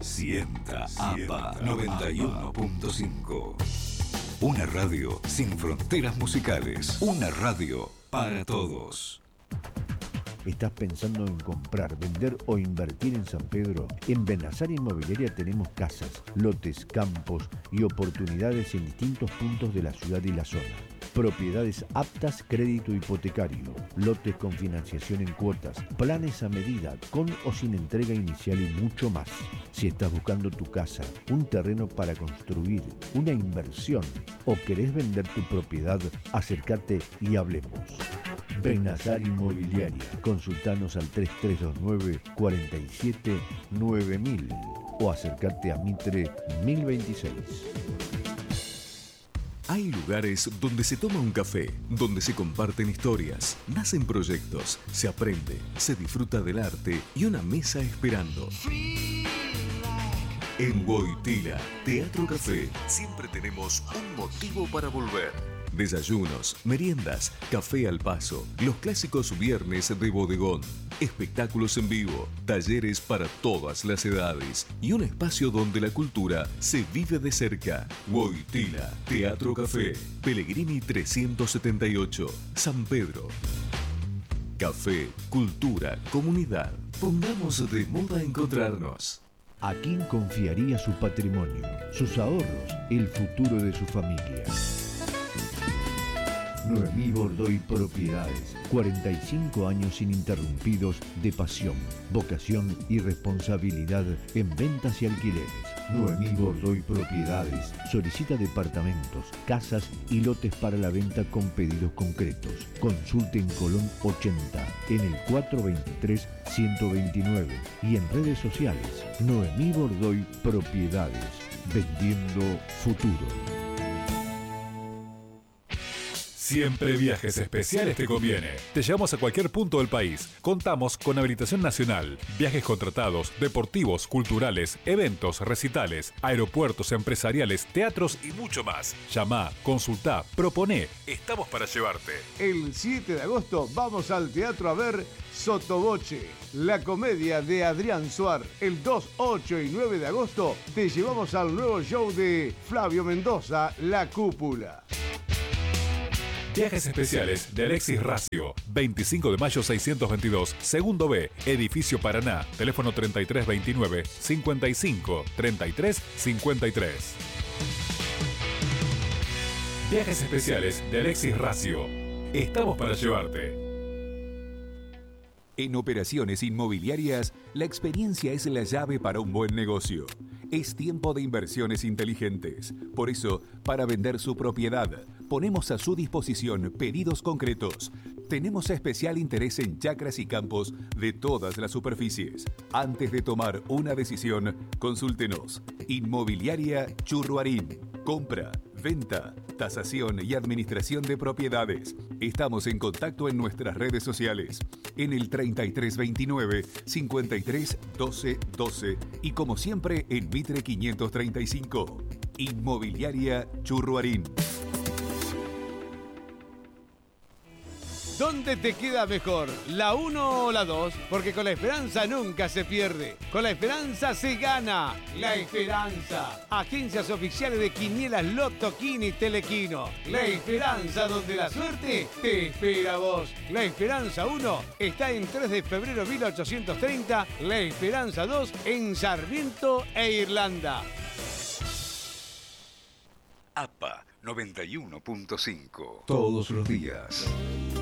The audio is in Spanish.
Sienta APA 91.5. Una radio sin fronteras musicales. Una radio para todos. ¿Estás pensando en comprar, vender o invertir en San Pedro? En Benazar Inmobiliaria tenemos casas, lotes, campos y oportunidades en distintos puntos de la ciudad y la zona. Propiedades aptas, crédito hipotecario, lotes con financiación en cuotas, planes a medida, con o sin entrega inicial y mucho más. Si estás buscando tu casa, un terreno para construir, una inversión o querés vender tu propiedad, acércate y hablemos. Benazar Inmobiliaria. Consultanos al 3329 47 9000 o acércate a Mitre 1026. Hay lugares donde se toma un café, donde se comparten historias, nacen proyectos, se aprende, se disfruta del arte y una mesa esperando. En Wojtyla, Teatro Café, siempre tenemos un motivo para volver. Desayunos, meriendas, café al paso, los clásicos viernes de bodegón, espectáculos en vivo, talleres para todas las edades y un espacio donde la cultura se vive de cerca. Wojtyla, Teatro Café, Pellegrini 378, San Pedro. Café, cultura, comunidad. Pongamos de moda encontrarnos. ¿A quién confiaría su patrimonio, sus ahorros, el futuro de su familia? Noemí Bordoy Propiedades. 45 años ininterrumpidos de pasión, vocación y responsabilidad en ventas y alquileres. Noemí Bordoy Propiedades. Solicita departamentos, casas y lotes para la venta con pedidos concretos. Consulte en Colón 80, en el 423-129 y en redes sociales. Noemí Bordoy Propiedades. Vendiendo futuro. Siempre Viajes Especiales te conviene. Te llevamos a cualquier punto del país. Contamos con habilitación nacional, viajes contratados, deportivos, culturales, eventos, recitales, aeropuertos empresariales, teatros y mucho más. Llama, consultá, proponé. Estamos para llevarte. El 7 de agosto vamos al teatro a ver Sotoboche, la comedia de Adrián Suar. El 2, 8 y 9 de agosto te llevamos al nuevo show de Flavio Mendoza, La Cúpula. Viajes Especiales de Alexis Racio, 25 de mayo 622, segundo B, Edificio Paraná, teléfono 3329 55 33 53. Viajes Especiales de Alexis Racio. Estamos para llevarte. En Operaciones Inmobiliarias, la experiencia es la llave para un buen negocio. Es tiempo de inversiones inteligentes. Por eso, para vender su propiedad, ponemos a su disposición pedidos concretos. Tenemos especial interés en chacras y campos de todas las superficies. Antes de tomar una decisión, consúltenos. Inmobiliaria Churruarín. Compra, venta, tasación y administración de propiedades. Estamos en contacto en nuestras redes sociales. En el 3329 53 12 12 y como siempre en Mitre 535. Inmobiliaria Churruarín. ¿Dónde te queda mejor? ¿La 1 o la 2? Porque con la esperanza nunca se pierde. Con la esperanza se gana. La Esperanza. Agencias oficiales de Quinielas Loto, Quini y Telequino. La Esperanza, donde la suerte te espera a vos. La Esperanza 1 está en 3 de febrero 1830. La Esperanza 2 en Sarmiento e Irlanda. APA 91.5. Todos los días.